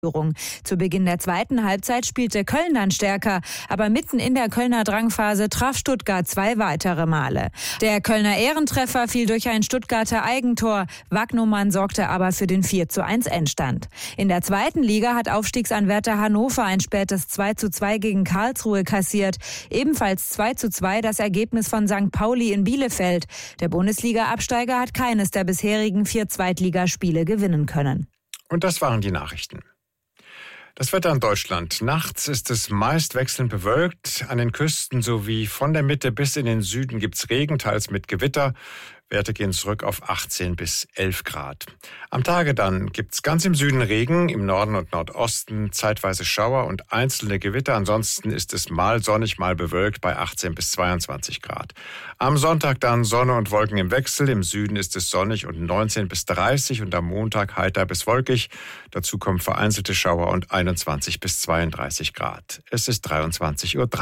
Zu Beginn der zweiten Halbzeit spielte Köln dann stärker, aber mitten in der Kölner Drangphase traf Stuttgart 2 weitere Male. Der Kölner Ehrentreffer fiel durch ein Stuttgarter Eigentor. Wagnumann sorgte aber für den 4:1 Endstand. In der zweiten Liga hat Aufstiegsanwärter Hannover ein spätes 2:2 gegen Karlsruhe kassiert. Ebenfalls 2:2 das Ergebnis von St. Pauli in Bielefeld. Der Bundesliga-Absteiger hat keines der bisherigen 4 Zweitligaspiele gewinnen können. Und das waren die Nachrichten. Das Wetter in Deutschland. Nachts ist es meist wechselnd bewölkt. An den Küsten sowie von der Mitte bis in den Süden gibt's Regen, teils mit Gewitter. Werte gehen zurück auf 18 bis 11 Grad. Am Tage dann gibt's ganz im Süden Regen, im Norden und Nordosten zeitweise Schauer und einzelne Gewitter. Ansonsten ist es mal sonnig, mal bewölkt bei 18 bis 22 Grad. Am Sonntag dann Sonne und Wolken im Wechsel. Im Süden ist es sonnig und 19 bis 30 und am Montag heiter bis wolkig. Dazu kommen vereinzelte Schauer und 21 bis 32 Grad. Es ist 23:03 Uhr.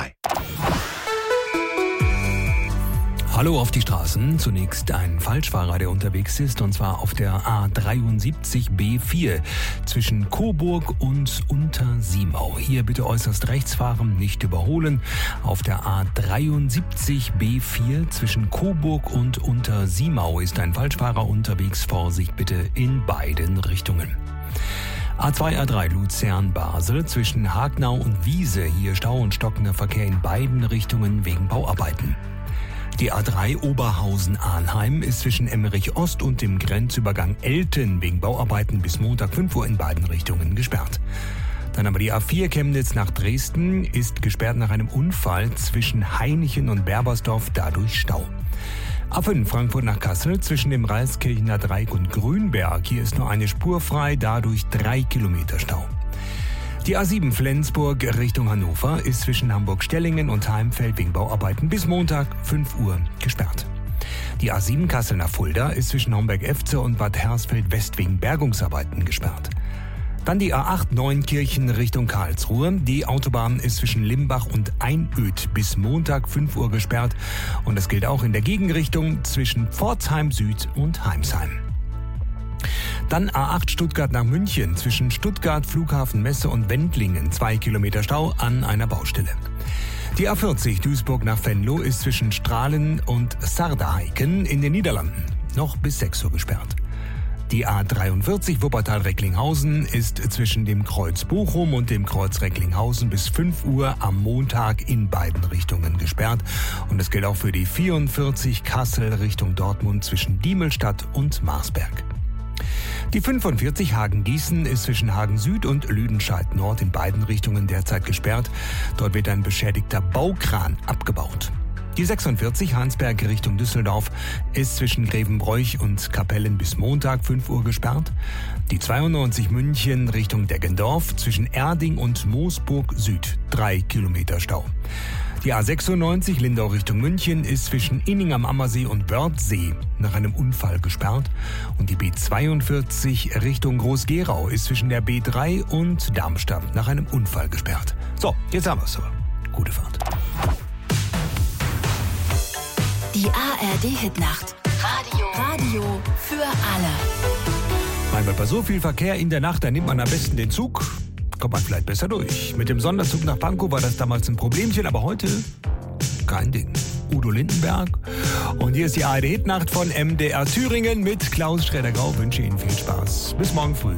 Hallo auf die Straßen. Zunächst ein Falschfahrer, der unterwegs ist, und zwar auf der A73B4 zwischen Coburg und Untersiemau. Hier bitte äußerst rechts fahren, nicht überholen. Auf der A73B4 zwischen Coburg und Untersiemau ist ein Falschfahrer unterwegs. Vorsicht bitte in beiden Richtungen. A2, A3 Luzern-Basel zwischen Hagnau und Wiese. Hier Stau und stockender Verkehr in beiden Richtungen wegen Bauarbeiten. Die A3 Oberhausen-Arnheim ist zwischen Emmerich-Ost und dem Grenzübergang Elten wegen Bauarbeiten bis Montag 5 Uhr in beiden Richtungen gesperrt. Dann aber die A4 Chemnitz nach Dresden ist gesperrt nach einem Unfall zwischen Hainichen und Berbersdorf, dadurch Stau. A5 Frankfurt nach Kassel zwischen dem Reiskirchener Dreieck und Grünberg. Hier ist nur eine Spur frei, dadurch 3 Kilometer Stau. Die A7 Flensburg Richtung Hannover ist zwischen Hamburg-Stellingen und Heimfeld wegen Bauarbeiten bis Montag 5 Uhr gesperrt. Die A7 Kassel nach Fulda ist zwischen Homberg-Efze und Bad Hersfeld-West wegen Bergungsarbeiten gesperrt. Dann die A8 Neunkirchen Richtung Karlsruhe. Die Autobahn ist zwischen Limbach und Einöd bis Montag 5 Uhr gesperrt. Und das gilt auch in der Gegenrichtung zwischen Pforzheim Süd und Heimsheim. Dann A8 Stuttgart nach München zwischen Stuttgart, Flughafen Messe und Wendlingen. 2 Kilometer Stau an einer Baustelle. Die A40 Duisburg nach Venlo ist zwischen Strahlen und Sarderheiken in den Niederlanden noch bis 6 Uhr gesperrt. Die A43 Wuppertal-Recklinghausen ist zwischen dem Kreuz Bochum und dem Kreuz Recklinghausen bis 5 Uhr am Montag in beiden Richtungen gesperrt. Und das gilt auch für die 44 Kassel Richtung Dortmund zwischen Diemelstadt und Marsberg. Die 45 Hagen-Gießen ist zwischen Hagen Süd und Lüdenscheid Nord in beiden Richtungen derzeit gesperrt. Dort wird ein beschädigter Baukran abgebaut. Die 46 Hansberg Richtung Düsseldorf ist zwischen Grevenbroich und Kapellen bis Montag 5 Uhr gesperrt. Die 92 München Richtung Deggendorf zwischen Erding und Moosburg Süd 3 Kilometer Stau. Die A96 Lindau Richtung München ist zwischen Inning am Ammersee und Wörthsee nach einem Unfall gesperrt. Und die B42 Richtung Groß-Gerau ist zwischen der B3 und Darmstadt nach einem Unfall gesperrt. So, jetzt haben wir es aber. Gute Fahrt. Die ARD-Hitnacht. Radio für alle. Manchmal bei so viel Verkehr in der Nacht, dann nimmt man am besten den Zug. Kommt man vielleicht besser durch. Mit dem Sonderzug nach Pankow war das damals ein Problemchen, aber heute kein Ding. Udo Lindenberg. Und hier ist die ARD-Hitnacht von MDR Thüringen mit Klaus Schroeder-Grau. Wünsche Ihnen viel Spaß. Bis morgen früh.